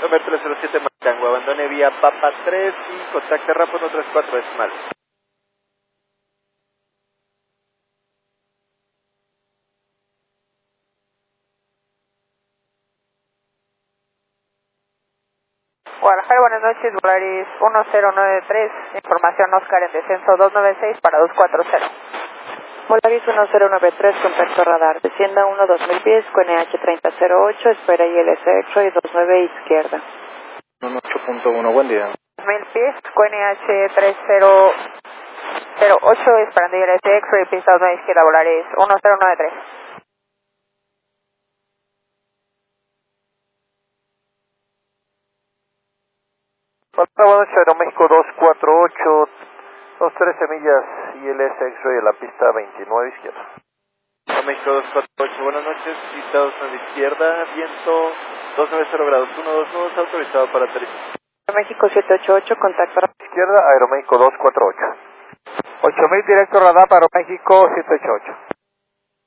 Romer 307 Mancango, abandone vía Papa 3 y contacte Rapo 134 decimales. Guadalajara, buenas noches, Volaris 1093, información Oscar en descenso 296 para 240. Volaris 1093, contacto radar, descienda 1-2000 pies, QNH 3008, espera ILS X-Ray 29 izquierda. 8.1, buen día. 2000 pies, QNH 3008, esperando ILS X-Ray, pista 29 izquierda, Volaris 1093. Buenas noches, Aeroméxico 248, 213 millas, ILS X-Ray a la pista 29 izquierda. Aeroméxico 248, buenas noches, pista 29 izquierda, viento 290 grados, 122, autorizado para aterrizaje. México 788, contacto radar. Izquierda, Aeroméxico 248. 8000 directo radar para Aeroméxico 788.